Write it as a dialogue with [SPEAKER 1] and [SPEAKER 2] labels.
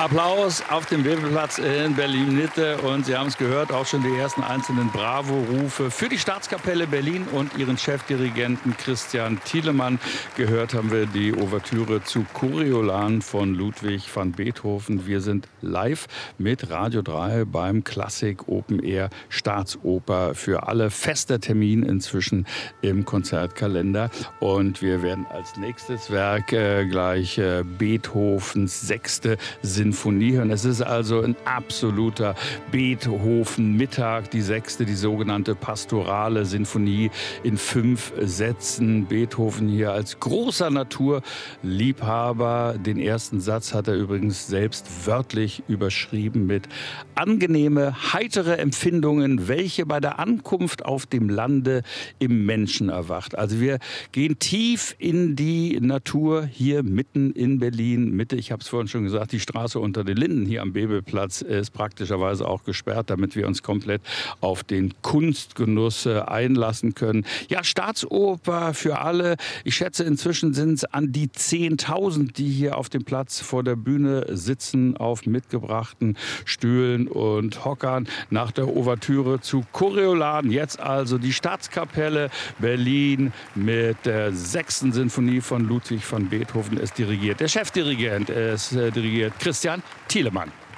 [SPEAKER 1] Applaus auf dem Weberplatz in Berlin-Mitte. Und Sie haben es gehört, auch schon die ersten einzelnen Bravo-Rufe für die Staatskapelle Berlin und ihren Chefdirigenten Christian Thielemann. Gehört haben wir die Ouvertüre zu Coriolan von Ludwig van Beethoven. Wir sind live mit Radio 3 beim Klassik Open Air Staatsoper für alle. Fester Termin inzwischen im Konzertkalender. Und wir werden als nächstes Werk gleich Beethovens 6. Sinfonie hören. Es ist also ein absoluter Beethoven-Mittag, die 6., die sogenannte pastorale Sinfonie in 5 Sätzen. Beethoven hier als großer Naturliebhaber. Den ersten Satz hat er übrigens selbst wörtlich überschrieben mit angenehme, heitere Empfindungen, welche bei der Ankunft auf dem Lande im Menschen erwacht. Also wir gehen tief in die Natur hier mitten in Berlin Mitte. Ich habe es vorhin schon gesagt, die Straße unter den Linden hier am Bebelplatz ist praktischerweise auch gesperrt, damit wir uns komplett auf den Kunstgenuss einlassen können. Ja, Staatsoper für alle. Ich schätze, inzwischen sind es an die 10.000, die hier auf dem Platz vor der Bühne sitzen, auf mitgebrachten Stühlen und Hockern. Nach der Ouvertüre zu Coriolan, jetzt also die Staatskapelle Berlin mit der 6. Sinfonie von Ludwig van Beethoven. Es dirigiert der Chefdirigent, es dirigiert Christian Thielemann.